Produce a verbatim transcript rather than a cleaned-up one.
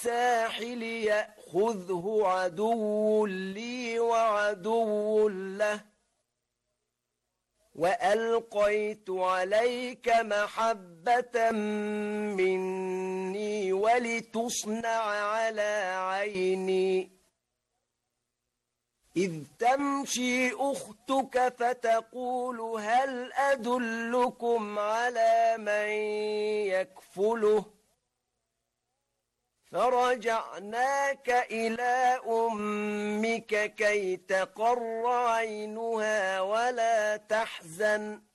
الساحل يأخذه عدو لي وعدو له وألقيت عليك محبة مني ولتصنع على عيني إذ تمشي أختك فتقول هل أدلكم على من يكفله فرجعناك إلى أمك كي تقر عينها ولا تحزن